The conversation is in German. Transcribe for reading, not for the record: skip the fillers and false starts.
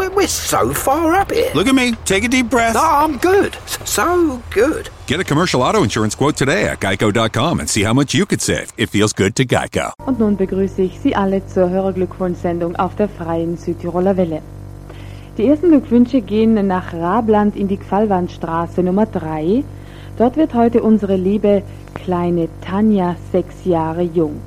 We're so far up here. Look at me. Take a deep breath. No, I'm good. So good. Get a commercial auto insurance quote today at geico.com and see how much you could save. It feels good to Geico. Und nun begrüße ich Sie alle zur Hörerglückwunsch-Sendung auf der freien Südtiroler Welle. Die ersten Glückwünsche gehen nach Rabland in die Gfallwandstraße Nummer 3. Dort wird heute unsere liebe kleine Tanja 6 Jahre jung.